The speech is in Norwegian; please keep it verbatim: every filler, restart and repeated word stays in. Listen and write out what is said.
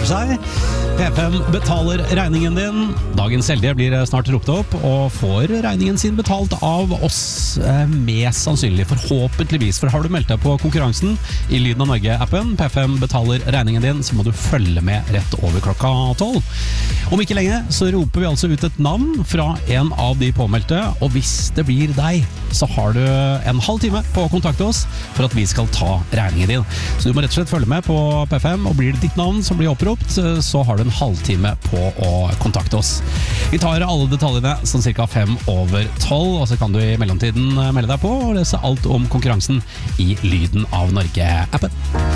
for seg. P fem betaler regningen din. Dagens heldige blir snart ropt opp og får regningen sin betalt av oss, mest sannsynlig, forhåpentligvis. For har du meldt deg på konkurransen i Lyden av Norge-appen, P fem betaler regningen din, så må du følge med rett over klokka tolv. Om ikke lenge så roper vi altså ut et navn fra en av de påmeldte, og hvis det blir deg, så har du en halv time på å kontakte oss for at vi skal ta regningen din. Så du må rett og slett følge med på P fem, og blir det ditt navn som blir oppropt, så har du en halvtime på å kontakte oss. Vi tar alle detaljene sånn cirka fem over tolv, og så kan du i mellomtiden melde deg på og lese alt om konkurransen i Lyden av Norge-appen.